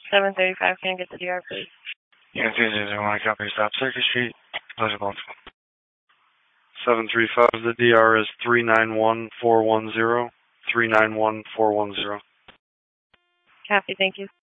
735, can I get the DR, please? Yeah, 3001, copy, stop Circuit Street. Pleasure, Baltimore. 735, the DR is 391410. 391410. Copy, thank you.